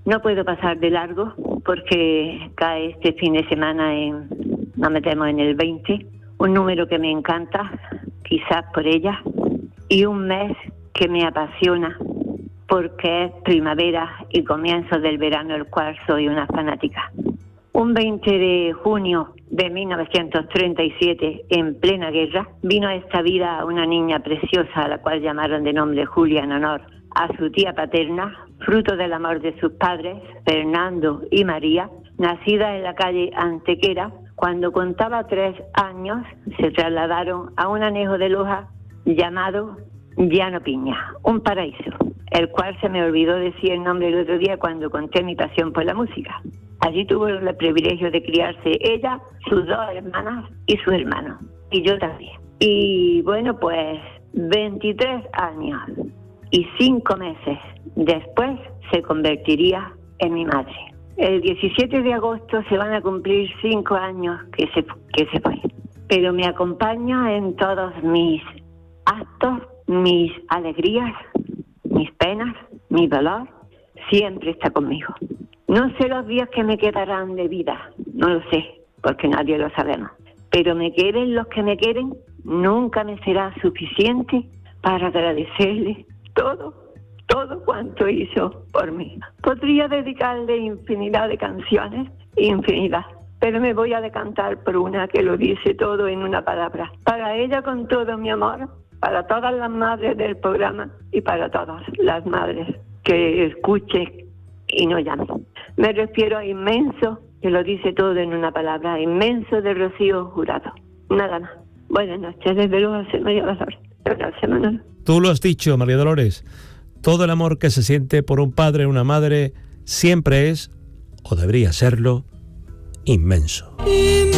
No puedo pasar de largo porque cae este fin de semana nos metemos en el 20, un número que me encanta, quizás por ella, y un mes que me apasiona porque es primavera y comienzo del verano, el cual soy una fanática. Un 20 de junio de 1937, en plena guerra, vino a esta vida una niña preciosa a la cual llamaron de nombre Julia en honor a su tía paterna, fruto del amor de sus padres, Fernando y María, nacida en la calle Antequera. Cuando contaba 3 años, se trasladaron a un anejo de Loja llamado Llano Piña, un paraíso, el cual se me olvidó decir el nombre el otro día cuando conté mi pasión por la música. Allí tuvo el privilegio de criarse ella, sus 2 hermanas y su hermano, y yo también. Y bueno, pues 23 años y 5 meses después se convertiría en mi madre. El 17 de agosto se van a cumplir 5 años que se fue, pero me acompaña en todos mis actos, mis alegrías, mis penas, mi dolor, siempre está conmigo. No sé los días que me quedarán de vida, no lo sé, porque nadie lo sabemos. Pero me quieren los que me quieren, nunca me será suficiente para agradecerle todo cuanto hizo por mí. Podría dedicarle infinidad de canciones, infinidad, pero me voy a decantar por una que lo dice todo en una palabra. Para ella con todo mi amor, para todas las madres del programa y para todas las madres que escuchen y no llamen. Me refiero a Inmenso, que lo dice todo en una palabra, Inmenso de Rocío Jurado. Nada más. Buenas noches, desde luego, María Dolores. Gracias, Manuel. Tú lo has dicho, María Dolores. Todo el amor que se siente por un padre o una madre siempre es, o debería serlo, inmenso.